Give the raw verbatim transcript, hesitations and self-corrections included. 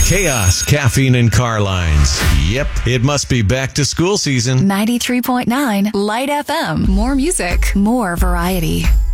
Chaos, caffeine, and car lines. Yep, it must be back to school season. ninety-three point nine Light F M. More music, more variety.